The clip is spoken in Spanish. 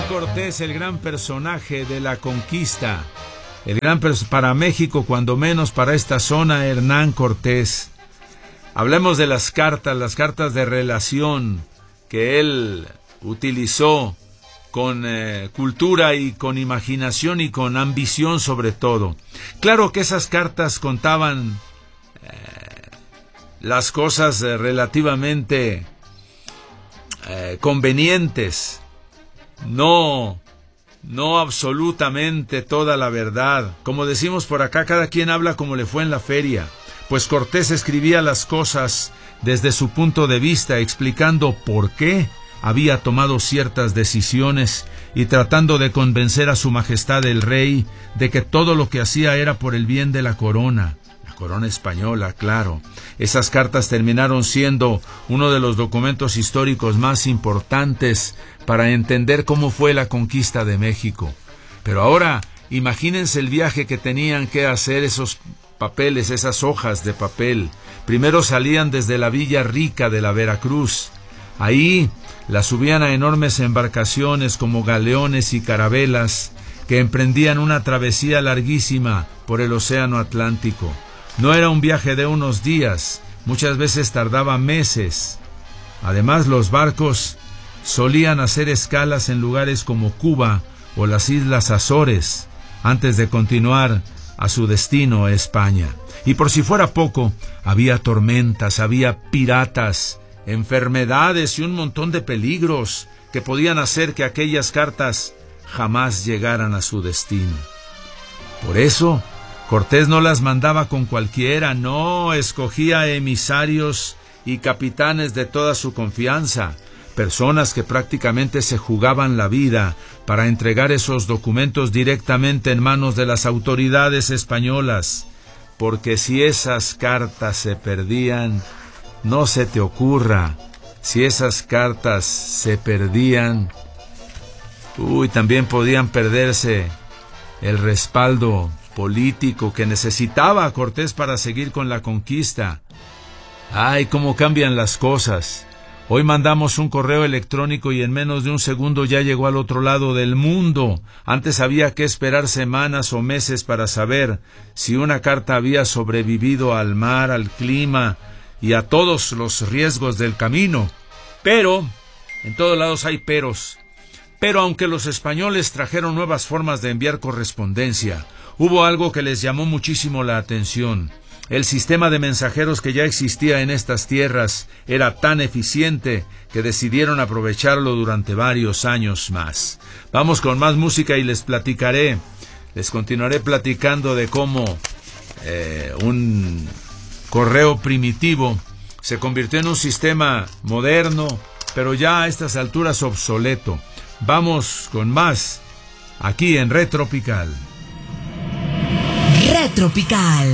Cortés, el gran personaje de la conquista, para México, cuando menos para esta zona, Hernán Cortés. Hablemos de las cartas de relación que él utilizó con cultura y con imaginación y con ambición sobre todo. Claro que esas cartas contaban las cosas relativamente convenientes, no absolutamente toda la verdad. Como decimos por acá, cada quien habla como le fue en la feria. Pues Cortés escribía las cosas desde su punto de vista, explicando por qué había tomado ciertas decisiones y tratando de convencer a su majestad el rey de que todo lo que hacía era por el bien de la corona española, claro. Esas cartas terminaron siendo uno de los documentos históricos más importantes para entender cómo fue la conquista de México. Pero ahora, imagínense el viaje que tenían que hacer esos papeles, esas hojas de papel. Primero salían desde la Villa Rica de la Veracruz. Ahí las subían a enormes embarcaciones como galeones y carabelas que emprendían una travesía larguísima por el Océano Atlántico. No era un viaje de unos días, muchas veces tardaba meses. Además, los barcos solían hacer escalas en lugares como Cuba o las Islas Azores antes de continuar a su destino, España. Y por si fuera poco, había tormentas, había piratas, enfermedades y un montón de peligros que podían hacer que aquellas cartas jamás llegaran a su destino. Por eso, Cortés no las mandaba con cualquiera, no, escogía emisarios y capitanes de toda su confianza, personas que prácticamente se jugaban la vida para entregar esos documentos directamente en manos de las autoridades españolas, porque si esas cartas se perdían, no se te ocurra, si esas cartas se perdían, también podían perderse el respaldo político que necesitaba Cortés para seguir con la conquista. ¡Ay, cómo cambian las cosas! Hoy mandamos un correo electrónico y en menos de un segundo ya llegó al otro lado del mundo. Antes había que esperar semanas o meses para saber si una carta había sobrevivido al mar, al clima y a todos los riesgos del camino. Pero, en todos lados hay peros. Pero aunque los españoles trajeron nuevas formas de enviar correspondencia, hubo algo que les llamó muchísimo la atención. El sistema de mensajeros que ya existía en estas tierras era tan eficiente que decidieron aprovecharlo durante varios años más. Vamos con más música y les continuaré platicando de cómo un correo primitivo se convirtió en un sistema moderno, pero ya a estas alturas obsoleto. Vamos con más aquí en Red Tropical. Red Tropical.